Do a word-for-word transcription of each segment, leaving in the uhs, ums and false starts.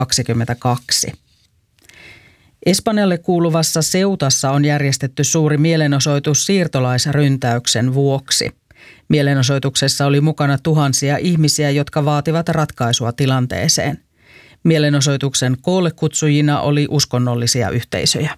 kaksikymmentäkaksi. Espanjalle kuuluvassa Ceutassa on järjestetty suuri mielenosoitus siirtolaisryntäyksen vuoksi. Mielenosoituksessa oli mukana tuhansia ihmisiä, jotka vaativat ratkaisua tilanteeseen. Mielenosoituksen koolle kutsujina oli uskonnollisia yhteisöjä.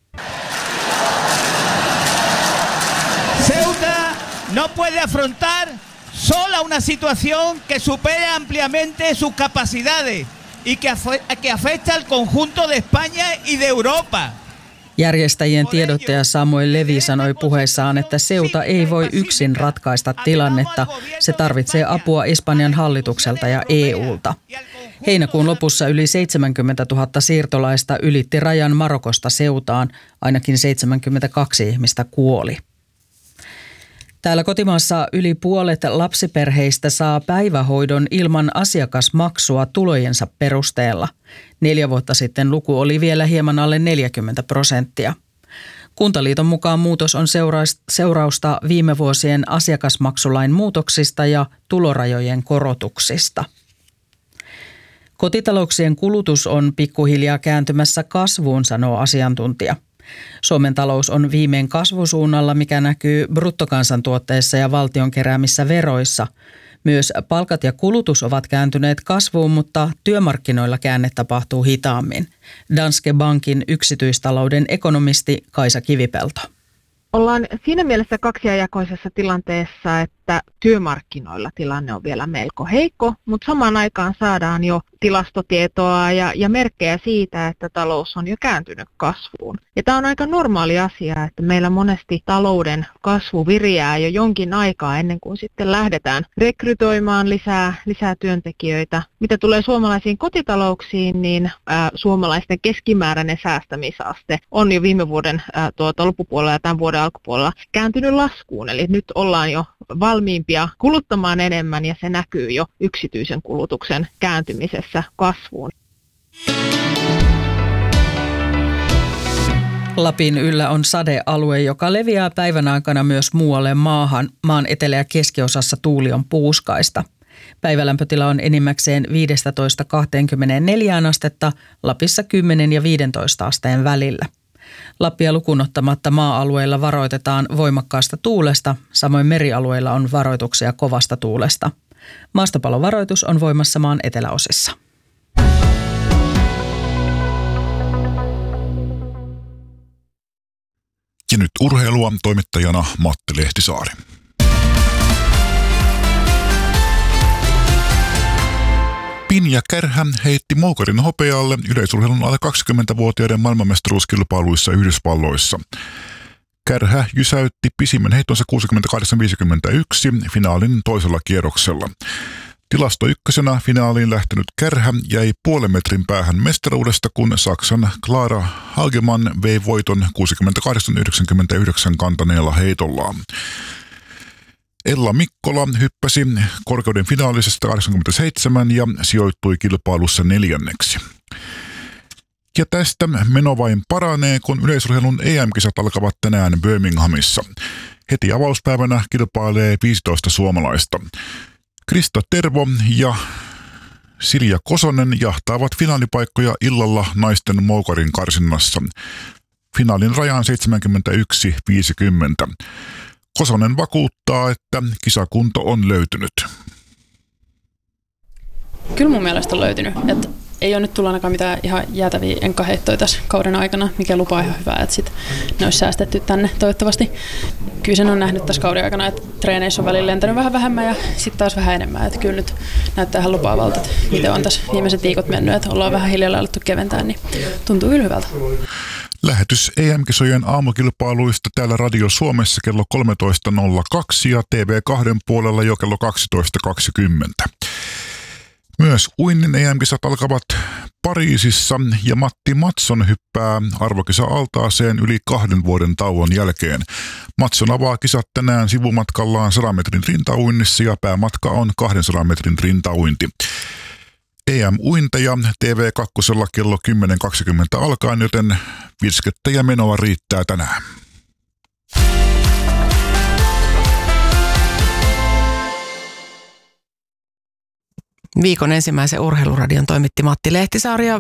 Ceuta no puede afrontar sola una situación que supera ampliamente sus capacidades y que afecta al conjunto de España y de Europa. Järjestäjien tiedottaja Samuel Levy sanoi puheessaan, että Ceuta ei voi yksin ratkaista tilannetta. Se tarvitsee apua Espanjan hallitukselta ja E U:lta. Heinäkuun lopussa yli seitsemänkymmentätuhatta siirtolaista ylitti rajan Marokosta Ceutaan. Ainakin seitsemänkymmentäkaksi ihmistä kuoli. Täällä kotimaassa yli puolet lapsiperheistä saa päivähoidon ilman asiakasmaksua tulojensa perusteella. Neljä vuotta sitten luku oli vielä hieman alle neljäkymmentä prosenttia. Kuntaliiton mukaan muutos on seurausta viime vuosien asiakasmaksulain muutoksista ja tulorajojen korotuksista. Kotitalouksien kulutus on pikkuhiljaa kääntymässä kasvuun, sanoo asiantuntija. Suomen talous on viimein kasvusuunnalla, mikä näkyy bruttokansantuotteessa ja valtion keräämissä veroissa. Myös palkat ja kulutus ovat kääntyneet kasvuun, mutta työmarkkinoilla käänne tapahtuu hitaammin. Danske Bankin yksityistalouden ekonomisti Kaisa Kivipelto. Ollaan siinä mielessä kaksijakoisessa tilanteessa, että työmarkkinoilla tilanne on vielä melko heikko, mutta samaan aikaan saadaan jo tilastotietoa ja, ja merkkejä siitä, että talous on jo kääntynyt kasvuun. Ja tämä on aika normaali asia, että meillä monesti talouden kasvu viriää jo jonkin aikaa ennen kuin sitten lähdetään rekrytoimaan lisää, lisää työntekijöitä. Mitä tulee suomalaisiin kotitalouksiin, niin ää, suomalaisten keskimääräinen säästämisaste on jo viime vuoden ää, tuota, loppupuolella ja tämän vuoden alkupuolella kääntynyt laskuun. Eli nyt ollaan jo valmiimpia kuluttamaan enemmän ja se näkyy jo yksityisen kulutuksen kääntymisessä kasvuun. Lapin yllä on sadealue, joka leviää päivän aikana myös muualle maahan. Maan etelä- ja keskiosassa tuuli on puuskaista. Päivälämpötila on enimmäkseen viisitoista kaksikymmentäneljä astetta, Lapissa kymmenen ja viisitoista asteen välillä. Lappia lukuun ottamatta maa-alueilla varoitetaan voimakkaasta tuulesta, samoin merialueilla on varoituksia kovasta tuulesta. Maastopalovaroitus on voimassa maan eteläosissa. Ja nyt urheilua, toimittajana Matti Lehtisaari. Pinja Kärhä heitti moukarin hopealle yleisurheilun alle kaksikymmentävuotiaiden maailmanmestaruuskilpailuissa Yhdysvalloissa. Kärhä jysäytti pisimmän heittonsa kuusikymmentäkahdeksan viisikymmentäyksi finaalin toisella kierroksella. Tilasto ykkösenä finaaliin lähtenyt Kärhä jäi puolen metrin päähän mestaruudesta, kun Saksan Clara Hagemann vei voiton kuusikymmentäkahdeksan yhdeksänkymmentäyhdeksän kantaneella heitollaan. Ella Mikkola hyppäsi korkeuden finaalisesta kahdeksankymmentäseitsemän ja sijoittui kilpailussa neljänneksi. Ja tästä meno vain paranee, kun yleisurheilun E M-kisat alkavat tänään Birminghamissa. Heti avauspäivänä kilpailee viisitoista suomalaista. Krista Tervo ja Silja Kosonen jahtaavat finaalipaikkoja illalla naisten moukarin karsinnassa. Finaalin raja on seitsemänkymmentäyksi viisikymmentä. Kosonen vakuuttaa, että kisakunto on löytynyt. Kyllä mun mielestä on löytynyt. Että ei ole nyt tullut ainakaan mitään ihan jäätäviä enkkaheittoja tässä kauden aikana, mikä lupaa ihan hyvää, että sit ne olisi säästetty tänne toivottavasti. Kyllä sen on nähnyt tässä kauden aikana, että treeneissä on välillä lentänyt vähän vähemmän ja sitten taas vähän enemmän. Että kyllä nyt näyttää ihan lupaavalta, että miten on tässä viimeiset viikot mennyt, että ollaan vähän hiljalleen alettu keventää, niin tuntuu kyllä hyvältä. Lähetys E M-kisojen aamukilpailuista täällä Radio Suomessa kello kolmetoista nolla kaksi ja T V kaksi puolella jo kello kaksitoista kaksikymmentä. Myös uinnin E M-kisat alkavat Pariisissa ja Matti Matson hyppää arvokisa-altaaseen yli kahden vuoden tauon jälkeen. Matson avaa kisat tänään sivumatkallaan sadan metrin rintauinnissa ja päämatka on kahdensadan metrin rintauinti. E M-uinteja T V kaksi kello kymmenen kaksikymmentä alkaen, joten virskettä ja menoa riittää tänään. Viikon ensimmäisen urheiluradion toimitti Matti Lehtisaari ja